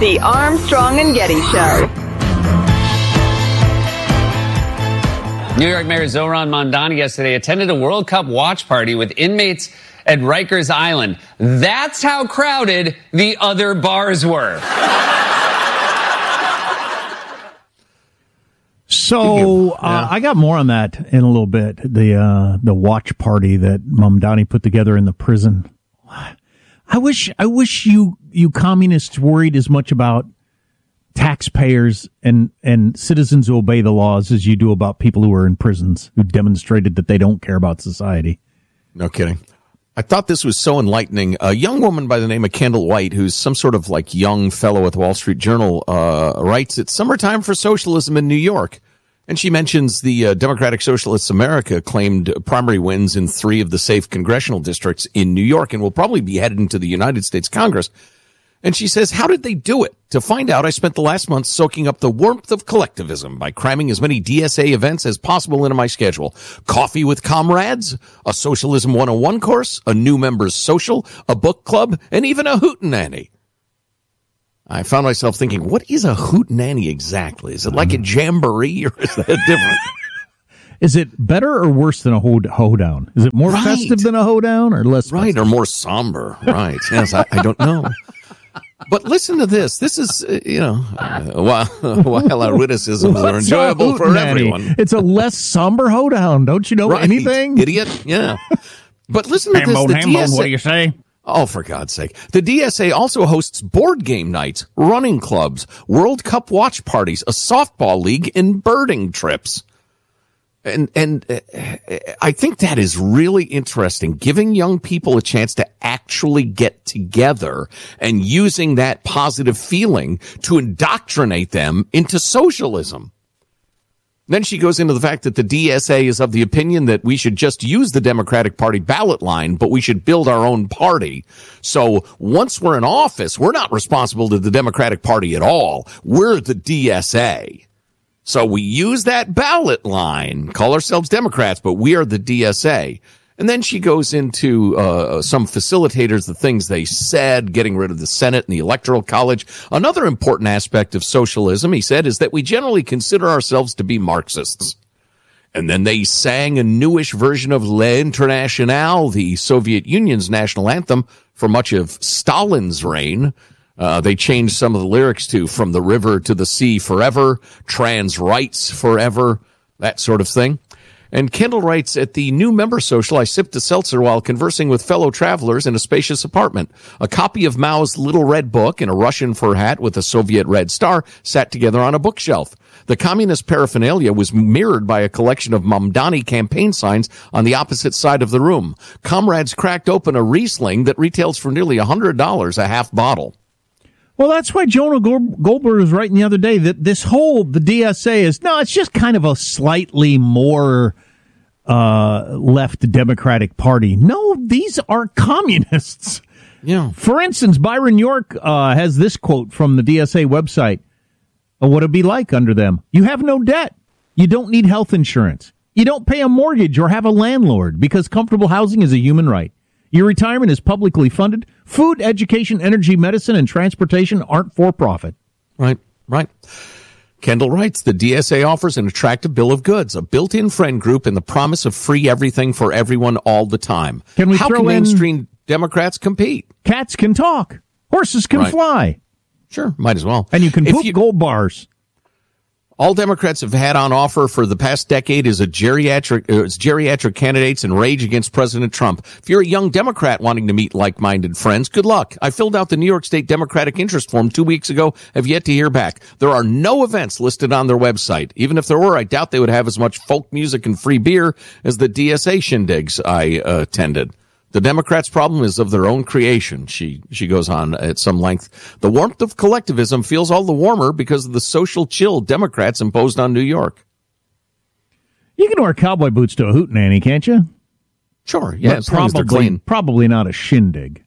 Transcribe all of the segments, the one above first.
The Armstrong and Getty Show. New York Mayor Zohran Mamdani yesterday attended a World Cup watch party with inmates at Rikers Island. That's how crowded the other bars were. So I got more on that in a little bit. The watch party that Mamdani put together in the prison. I wish you communists worried as much about taxpayers and citizens who obey the laws as you do about people who are in prisons who demonstrated that they don't care about society. No kidding. I thought this was so enlightening. A young woman by the name of Kendall White, who's some sort of like young fellow at the Wall Street Journal, writes, "It's summertime for socialism in New York." And she mentions the Democratic Socialists America claimed primary wins in 3 of the safe congressional districts in New York and will probably be headed into the United States Congress. And she says, how did they do it? To find out, I spent the last month soaking up the warmth of collectivism by cramming as many DSA events as possible into my schedule. Coffee with comrades, a Socialism 101 course, a new members social, a book club, and even a hootenanny. I found myself thinking, what is a hootenanny exactly? Is it like a jamboree or is that different? Is it better or worse than a hoedown? Is it more festive than a hoedown or less festive? Right, or more somber. Right. Yes, I don't know. But listen to this. This is, while our witticisms are enjoyable for everyone. It's a less somber hoedown. Don't you know anything? Idiot. Yeah. But listen to this. The DSA, what do you say? Oh, for God's sake. The DSA also hosts board game nights, running clubs, World Cup watch parties, a softball league, and birding trips. And I think that is really interesting, giving young people a chance to actually get together and using that positive feeling to indoctrinate them into socialism. Then she goes into the fact that the DSA is of the opinion that we should just use the Democratic Party ballot line, but we should build our own party. So once we're in office, we're not responsible to the Democratic Party at all. We're the DSA. So we use that ballot line, call ourselves Democrats, but we are the DSA. And then she goes into some facilitators, the things they said, getting rid of the Senate and the Electoral College. Another important aspect of socialism, he said, is that we generally consider ourselves to be Marxists. And then they sang a newish version of L'Internationale, the Soviet Union's national anthem, for much of Stalin's reign. They changed some of the lyrics to "From the River to the Sea Forever," "Trans Rights Forever," that sort of thing. And Kendall writes, at the new member social, I sipped a seltzer while conversing with fellow travelers in a spacious apartment. A copy of Mao's Little Red Book and a Russian fur hat with a Soviet red star sat together on a bookshelf. The communist paraphernalia was mirrored by a collection of Mamdani campaign signs on the opposite side of the room. Comrades cracked open a Riesling that retails for nearly $100 a half bottle. Well, that's why Jonah Goldberg was writing the other day that the DSA is, it's just kind of a slightly more left Democratic Party. No, these are communists. Yeah. For instance, Byron York has this quote from the DSA website of what it'd be like under them. You have no debt. You don't need health insurance. You don't pay a mortgage or have a landlord because comfortable housing is a human right. Your retirement is publicly funded. Food, education, energy, medicine, and transportation aren't for profit. Right. Kendall writes, the DSA offers an attractive bill of goods, a built-in friend group, and the promise of free everything for everyone all the time. How can mainstream Democrats compete? Cats can talk. Horses can fly. Sure, might as well. And you can poop gold bars. All Democrats have had on offer for the past decade is geriatric candidates and rage against President Trump. If you're a young Democrat wanting to meet like-minded friends, good luck. I filled out the New York State Democratic Interest Form 2 weeks ago. Have yet to hear back. There are no events listed on their website. Even if there were, I doubt they would have as much folk music and free beer as the DSA shindigs I attended. The Democrats' problem is of their own creation, she goes on at some length. The warmth of collectivism feels all the warmer because of the social chill Democrats imposed on New York. You can wear cowboy boots to a hootenanny, can't you? Sure, yeah, as long as they're clean. Probably not a shindig.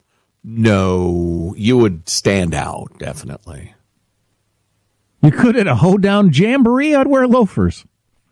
No, you would stand out, definitely. You could at a hoedown jamboree, I'd wear loafers.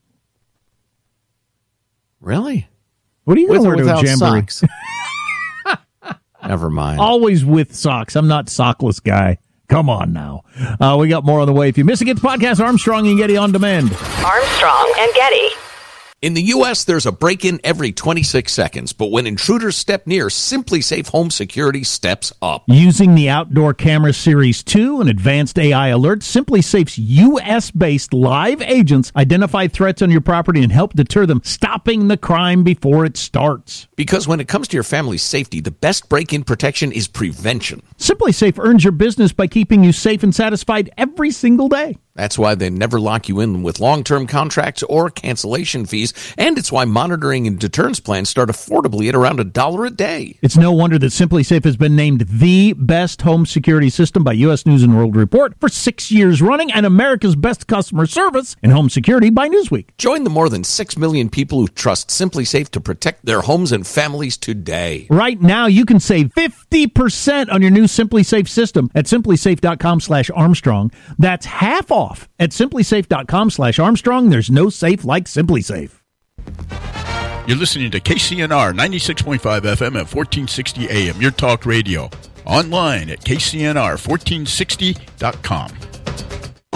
Really? What are you going to wear to a jamboree? Never mind. Always with socks. I'm not sockless guy. Come on now. We got more on the way. If you miss it, get the podcast Armstrong and Getty on demand. Armstrong and Getty. In the U.S., there's a break-in every 26 seconds, but when intruders step near, Simply Safe Home Security steps up. Using the Outdoor Camera Series 2 and advanced AI alerts, Simply Safe's U.S.-based live agents identify threats on your property and help deter them, stopping the crime before it starts. Because when it comes to your family's safety, the best break-in protection is prevention. Simply Safe earns your business by keeping you safe and satisfied every single day. That's why they never lock you in with long-term contracts or cancellation fees, and it's why monitoring and deterrence plans start affordably at around $1 a day. It's no wonder that Simply Safe has been named the best home security system by U.S. News & World Report for 6 years running and America's best customer service in home security by Newsweek. Join the more than 6 million people who trust Simply Safe to protect their homes and families today. Right now, you can save 50% on your new Simply Safe system at simplysafe.com/Armstrong. That's half off at simplysafe.com/Armstrong. There's no safe like Simply Safe. You're listening to KCNR 96.5 FM at 1460 AM, your talk radio. Online at kcnr1460.com.